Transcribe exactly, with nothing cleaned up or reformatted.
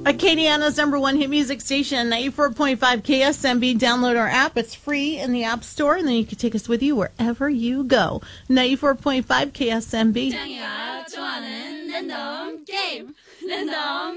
Acadiana's number one hit music station, ninety-four point five K S M B. Download our app. It's free in the App Store, and then you can take us with you wherever you go. ninety-four point five K S M B. 장이가 좋아하는 랜덤 게임. 랜덤